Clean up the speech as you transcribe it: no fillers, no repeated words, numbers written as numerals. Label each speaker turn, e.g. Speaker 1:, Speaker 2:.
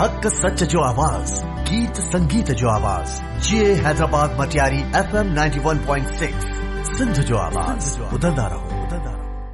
Speaker 1: हक सच जो आवाज़, गीत संगीत जो आवाज़, जे हैदराबाद मटियारी FM 91.6 सिंध जो आवाज़ ॿुधंदा रहो।